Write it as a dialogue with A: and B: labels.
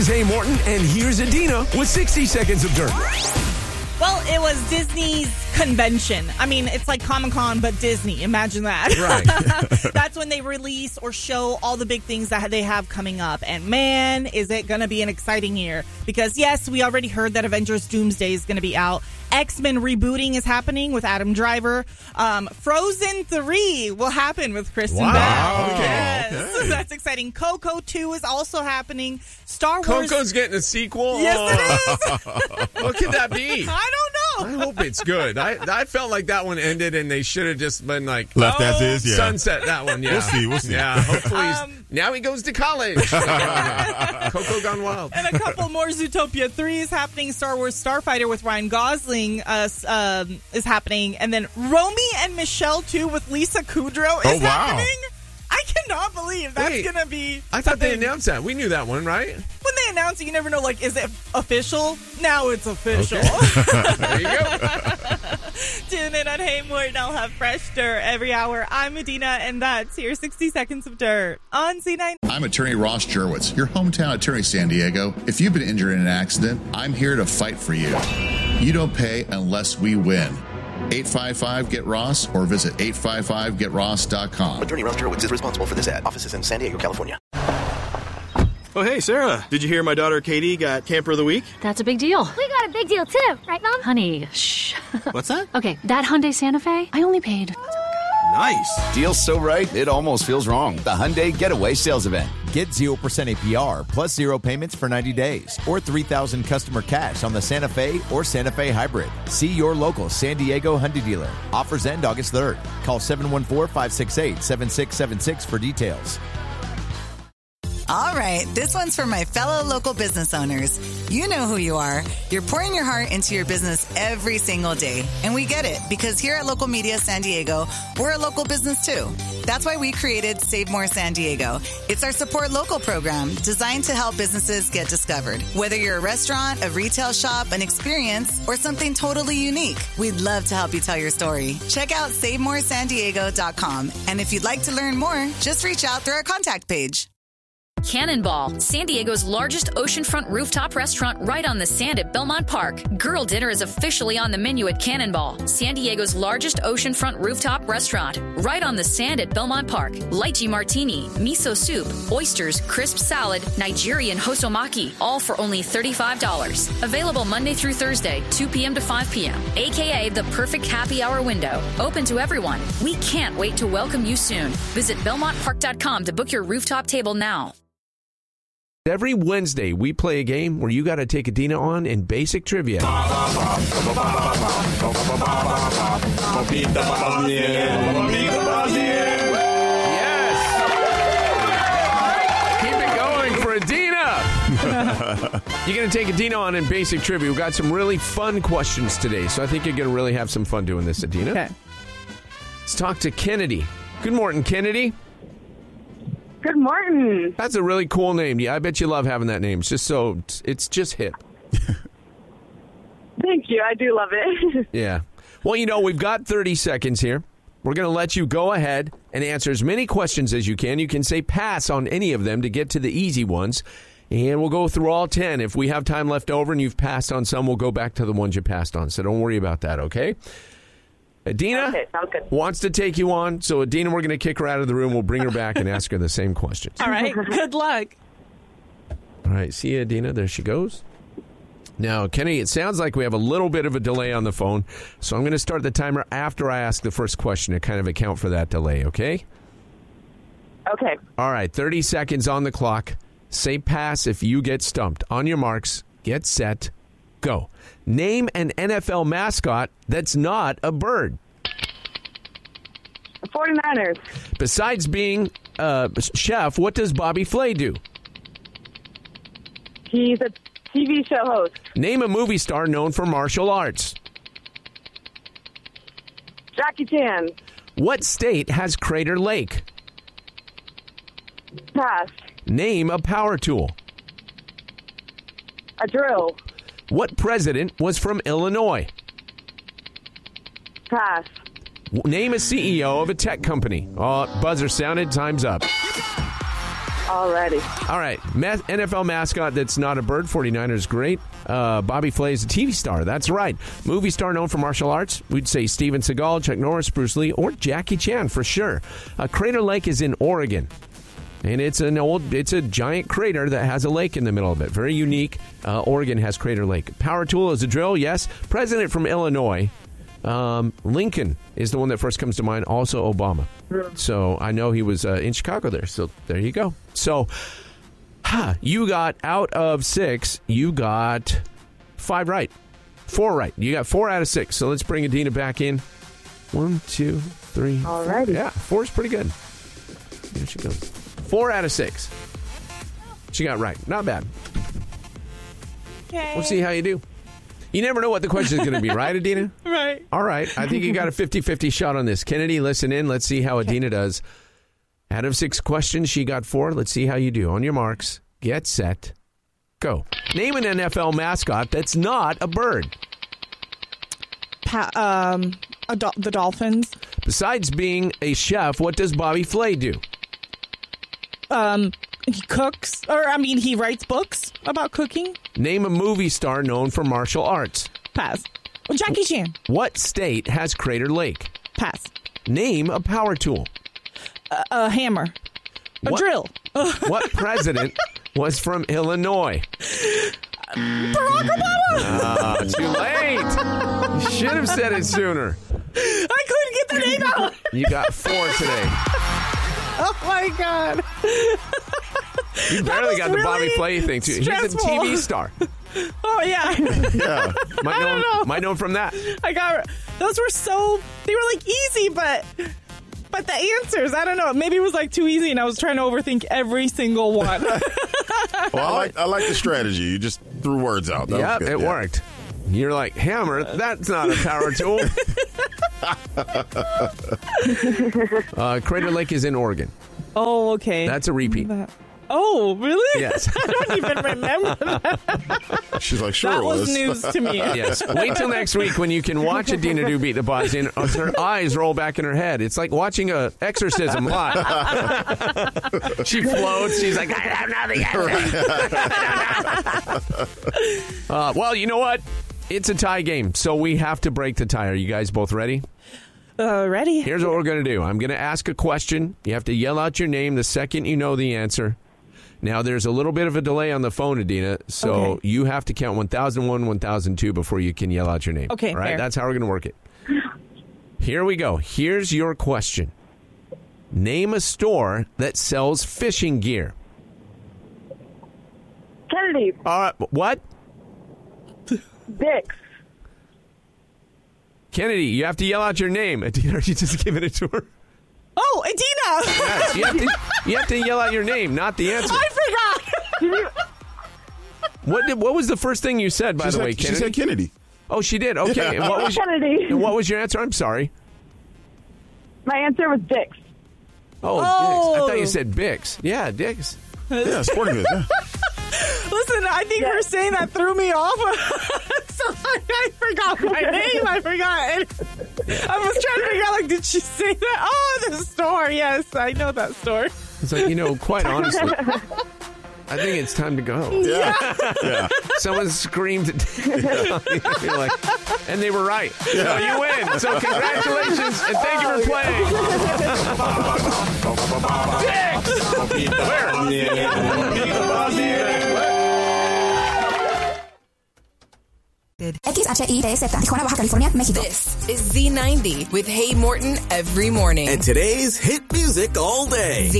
A: is A. Morton, and here's Adina with 60 Seconds of Dirt.
B: Well, it was Disney's convention. I mean, it's like Comic-Con, but Disney. Imagine that.
A: Right.
B: That's when they release or show all the big things that they have coming up. And man, is it going to be an exciting year. Because, yes, we already heard that Avengers Doomsday is going to be out. X-Men rebooting is happening with Adam Driver. Frozen 3 will happen with Kristen Bell.
A: Okay.
B: Yes.
A: Okay.
B: That's exciting. Coco 2 is also happening. Star Wars.
C: Coco's getting a sequel?
B: Yes, it is.
C: What could that be?
B: I don't know.
C: I hope it's good. I felt like that one ended and they should have just been like...
D: Left as is, yeah.
C: Sunset that one, yeah.
D: We'll see.
C: Yeah, hopefully now he goes to college. Coco Gone Wild.
B: And a couple more. Zootopia 3 is happening. Star Wars Starfighter with Ryan Gosling is happening. And then Romy and Michelle 2 with Lisa Kudrow is happening. I cannot believe that's going to be...
C: I thought they announced that. We knew that one, right?
B: When they announce it, you never know, like, is it official? Now it's official.
C: Okay. There you go.
B: Tune in on Hey Morton. I'll have fresh dirt every hour. I'm Adina, and that's your 60 Seconds of Dirt on C9.
E: I'm attorney Ross Jurwitz, your hometown attorney, San Diego. If you've been injured in an accident, I'm here to fight for you. You don't pay unless we win. 855-GET-ROSS or visit 855getross.com.
F: Attorney Ross Jurwitz is responsible for this ad. Offices in San Diego, California.
G: Oh, hey, Sarah. Did you hear my daughter Katie got Camper of the Week?
H: That's a big deal.
I: We got a big deal, too. Right, Mom?
H: Honey, shh.
G: What's that?
H: Okay, that Hyundai Santa Fe, I only paid...
G: Nice.
J: Deal's so right, it almost feels wrong. The Hyundai Getaway Sales Event. Get 0% APR plus 0 payments for 90 days or $3,000 customer cash on the Santa Fe or Santa Fe Hybrid. See your local San Diego Hyundai dealer. Offers end August 3rd. Call 714-568-7676 for details.
K: All right, this one's for my fellow local business owners. You know who you are. You're pouring your heart into your business every single day. And we get it, because here at Local Media San Diego, we're a local business too. That's why we created Save More San Diego. It's our support local program designed to help businesses get discovered. Whether you're a restaurant, a retail shop, an experience, or something totally unique, we'd love to help you tell your story. Check out SaveMoreSanDiego.com. And if you'd like to learn more, just reach out through our contact page.
L: Cannonball, San Diego's largest oceanfront rooftop restaurant right on the sand at Belmont Park. Girl dinner is officially on the menu at Cannonball, San Diego's largest oceanfront rooftop restaurant right on the sand at Belmont Park. Lychee martini, miso soup, oysters, crisp salad, Nigerian hosomaki, all for only $35. Available Monday through Thursday, 2 p.m. to 5 p.m., a.k.a. the perfect happy hour window. Open to everyone. We can't wait to welcome you soon. Visit BelmontPark.com to book your rooftop table now.
A: Every Wednesday, we play a game where you got to take Adina on in basic trivia. Yes! Keep it going for Adina! You're going to take Adina on in basic trivia. We've got some really fun questions today, so I think you're going to really have some fun doing this, Adina.
B: Okay.
A: Let's talk to Kennedy. Good morning, Kennedy.
M: Good morning.
A: That's a really cool name. Yeah, I bet you love having that name. It's just hip.
M: Thank you. I do love it.
A: Yeah. Well, we've got 30 seconds here. We're going to let you go ahead and answer as many questions as you can. You can say pass on any of them to get to the easy ones. And we'll go through all 10. If we have time left over and you've passed on some, we'll go back to the ones you passed on. So don't worry about that, okay? Adina wants to take you on. So, Adina, we're going to kick her out of the room. We'll bring her back and ask her the same questions.
B: All right. Good luck.
A: All right. See you, Adina. There she goes. Now, Kenny, it sounds like we have a little bit of a delay on the phone. So I'm going to start the timer after I ask the first question to kind of account for that delay, okay?
M: Okay.
A: All right. 30 seconds on the clock. Say pass if you get stumped. On your marks, get set, go. Name an NFL mascot that's not a bird.
M: 49ers.
A: Besides being a chef, what does Bobby Flay do?
M: He's a TV show host.
A: Name a movie star known for martial arts.
M: Jackie Chan.
A: What state has Crater Lake?
M: Pass.
A: Name a power tool.
M: A drill.
A: What president was from Illinois?
M: Pass.
A: Name a CEO of a tech company. Oh, buzzer sounded. Time's up.
M: Alrighty.
A: All right. NFL mascot that's not a bird. 49ers great. Bobby Flay is a TV star. That's right. Movie star known for martial arts. We'd say Steven Seagal, Chuck Norris, Bruce Lee, or Jackie Chan for sure. Crater Lake is in Oregon. And it's a giant crater that has a lake in the middle of it. Very unique. Oregon has Crater Lake. Power tool is a drill, yes. President from Illinois. Lincoln is the one that first comes to mind. Also Obama. So I know he was in Chicago there. So there you go. So you got out of 6, you got 5 right. 4 right. You got 4 out of 6. So let's bring Adina back in. 1, 2, 3.
M: Alrighty.
A: 4. Yeah, 4 is pretty good. Here she goes. 4 out of 6. She got right. Not bad.
B: Okay.
A: We'll see how you do. You never know what the question is going to be, right, Adina?
B: Right.
A: All right. I think you got a 50-50 shot on this. Kennedy, listen in. Let's see how Adina does. Out of 6 questions, she got 4. Let's see how you do. On your marks, get set, go. Name an NFL mascot that's not a bird.
B: The Dolphins.
A: Besides being a chef, what does Bobby Flay do?
B: He cooks, he writes books about cooking.
A: Name a movie star known for martial arts.
B: Pass. Jackie Chan.
A: What state has Crater Lake?
B: Pass.
A: Name a power tool.
B: A hammer. A drill.
A: What president was from Illinois?
B: Barack Obama.
A: Too late. You should have said it sooner.
B: I couldn't get the name out.
A: You got 4 today.
B: Oh, my God.
A: You barely got the Bobby Flay thing, too.
B: Stressful.
A: He's a TV star.
B: Oh, yeah.
A: Yeah. Might know him from that.
B: Those were they were like easy, but the answers, I don't know. Maybe it was like too easy and I was trying to overthink every single one.
D: Well, I like the strategy. You just threw words out. That was good.
A: Worked. You're like, hammer, that's not a power tool. Crater Lake is in Oregon.
B: Oh, okay.
A: That's a repeat.
B: Oh, really?
A: Yes.
B: I don't even remember that.
D: She's like, sure
B: that
D: it
B: was news to me.
A: Yes. Wait till next week when you can watch Adina do Beat the Boss and her eyes roll back in her head. It's like watching a exorcism live. She floats. She's like, I don't know the answer. Well, you know what? It's a tie game, so we have to break the tie. Are you guys both ready?
B: Ready.
A: Here's what we're going to do. I'm going to ask a question. You have to yell out your name the second you know the answer. Now, there's a little bit of a delay on the phone, Adina, so you have to count 1001, 1002 before you can yell out your name.
B: Okay,
A: all right?
B: fair.
A: That's how we're going to work it. Here we go. Here's your question. Name a store that sells fishing gear.
M: Kennedy.
A: What?
M: Dick's.
A: Kennedy, you have to yell out your name. Adina, are you just giving it to her?
B: Oh, Adina!
A: Yes, you have to yell out your name, not the answer.
B: I forgot!
A: What was the first thing you said, by the way, Kennedy?
D: She said Kennedy.
A: Oh, she did? Okay. And what was
M: Kennedy.
A: And what was your answer? I'm sorry.
M: My answer was Dick's.
A: Oh, Dick's. I thought you said Bix. Yeah, Dick's.
D: Yeah, sporting goods. Yeah.
B: Listen, I think her saying that threw me off. So I forgot my name. I forgot. I was trying to figure out, did she say that? Oh, the store. Yes, I know that store.
A: It's like, quite honestly, I think it's time to go.
D: Yeah.
A: Someone screamed. You're like, and they were right. Yeah. So you win. So congratulations, and thank you for playing.
N: XHITZ, Tijuana, Baja California, Mexico.
O: This is Z90 with Hey Morton every morning.
P: And today's hit music all day.